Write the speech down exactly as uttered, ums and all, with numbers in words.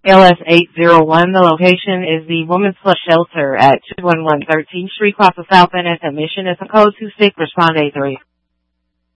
L S eight zero one. The location is the Women's Plus Shelter at two one one thirteenth Street, across the South End at the Mission. It's a code two six, respond eight three.